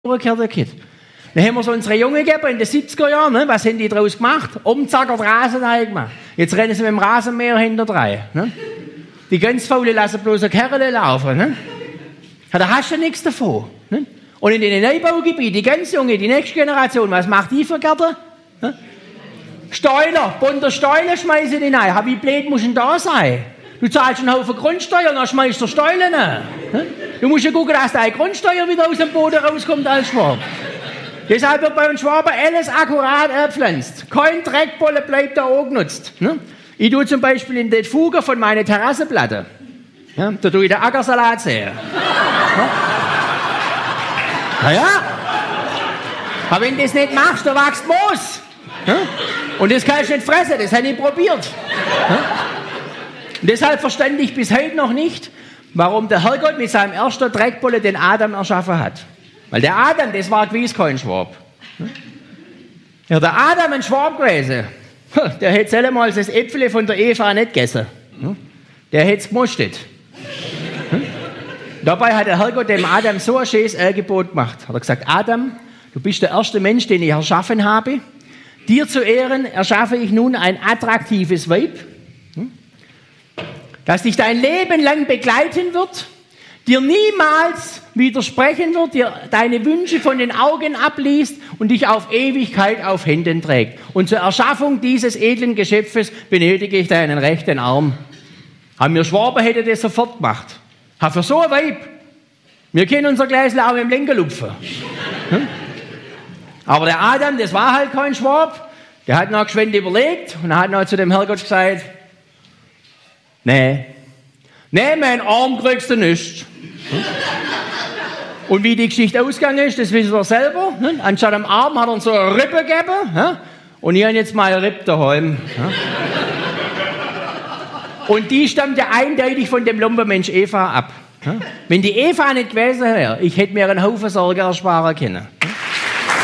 umgekehrt Kind. Dann haben wir so unsere Jungen gegeben in den 70er Jahren. Ne? Was haben die daraus gemacht? Umzackert Rasen gemacht. Jetzt rennen sie mit dem Rasenmäher hinterdrein. Ne? Die ganz Faulen lassen bloß eine Kerle laufen. Ne? Ja, da hast du nichts davon. Ne? Und in den Neubaugebieten, die ganz Jungen, die nächste Generation, was macht die für Gärten? Ne? Steuler, bunter Steuler schmeißen die rein. Wie blöd muss denn da sein? Du zahlst einen Haufen Grundsteuer und dann schmeißt du Steuern rein. Du musst ja gucken, dass deine Grundsteuer wieder aus dem Boden rauskommt als Schwab. Deshalb wird bei uns Schwaben alles akkurat gepflanzt. Kein Dreckbolle bleibt da auch genutzt. Ich tue zum Beispiel in den Fugen von meiner Terrassenplatte. Ja, da tue ich den Ackersalat sehen. Naja. Aber wenn du das nicht machst, dann wächst Moos. Und das kannst du nicht fressen, das habe ich probiert. Und deshalb verstand ich bis heute noch nicht, warum der Herrgott mit seinem ersten Dreckbolle den Adam erschaffen hat. Weil der Adam, das war gewiss kein Schwab. Ja, der Adam ein Schwab gewesen, der hätte selber das Äpfel von der Eva nicht gegessen. Der hätte es gemustet. Dabei hat der Herrgott dem Adam so ein schönes Angebot gemacht. Hat er gesagt, Adam, du bist der erste Mensch, den ich erschaffen habe. Dir zu Ehren erschaffe ich nun ein attraktives Weib, das dich dein Leben lang begleiten wird, dir niemals widersprechen wird, dir deine Wünsche von den Augen abliest und dich auf Ewigkeit auf Händen trägt. Und zur Erschaffung dieses edlen Geschöpfes benötige ich deinen rechten Arm. Haben wir Schwaben, hätte das sofort gemacht. Für so ein Weib. Wir können unser Gläschen auch mit dem Lenker lupfen. Aber der Adam, das war halt kein Schwab. Der hat noch geschwind überlegt und hat noch zu dem Herrgott gesagt, nee, mein Arm kriegst du nicht. Und wie die Geschichte ausgegangen ist, das wissen wir selber. Anstatt am Arm hat er uns so eine Rippe gegeben. Und ich habe jetzt mal eine Rippe daheim. Und die stammt ja eindeutig von dem Lumpenmensch Eva ab. Wenn die Eva nicht gewesen wäre, ich hätte mir einen Haufen Sorge ersparen können.